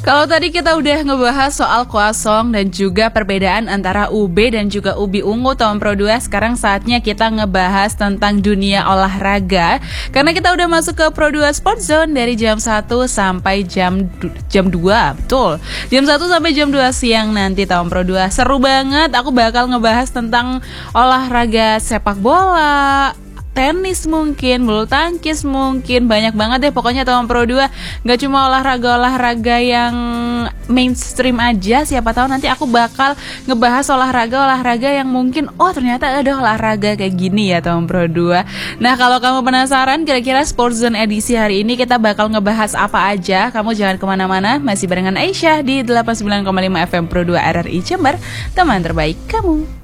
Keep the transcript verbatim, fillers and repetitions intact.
Kalau tadi kita udah ngebahas soal croissant dan juga perbedaan antara U B dan juga ubi ungu tahun Pro dua, sekarang saatnya kita ngebahas tentang dunia olahraga. Karena kita udah masuk ke Pro dua Sport Zone dari jam satu sampai jam jam dua, betul. Jam satu sampai jam dua siang nanti tahun Pro dua. Seru banget, aku bakal ngebahas tentang olahraga sepak bola, tenis mungkin, bulu tangkis mungkin, banyak banget deh pokoknya tahun Pro dua. Gak cuma olahraga-olahraga yang mainstream aja, siapa tahu nanti aku bakal ngebahas olahraga-olahraga yang mungkin oh ternyata ada olahraga kayak gini ya tahun Pro dua. Nah, kalau kamu penasaran kira-kira Sport Zone edisi hari ini kita bakal ngebahas apa aja, kamu jangan kemana-mana, masih barengan Aisyah di delapan puluh sembilan koma lima F M Pro dua R R I Jember, teman terbaik kamu.